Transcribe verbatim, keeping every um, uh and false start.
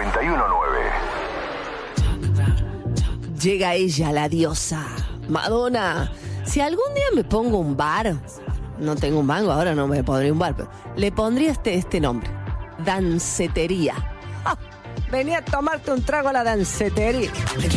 noventa y uno nueve. Llega ella, la diosa. Madonna, si algún día me pongo un bar, no tengo un mango, ahora no me pondría un bar, pero le pondría este, este nombre. Dancetería. ¡Ah! Vení a tomarte un trago a la dancetería.